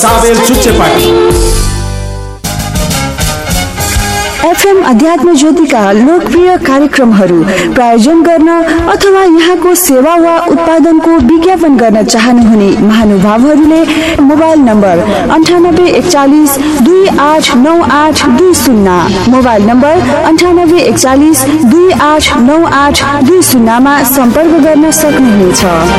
साबेल Chuchepati FM अध्यात्म ज्योतिका लोकप्रिय कार्यक्रमहरू प्रायोजन गर्न अथवा यहाँको सेवा वा उत्पादनको विज्ञापन गर्न चाहनुहुने महानुभावहरूले मोबाइल नम्बर 9841289820 मोबाइल नम्बर 9841289820 मा सम्पर्क गर्न सक्नुहुनेछ।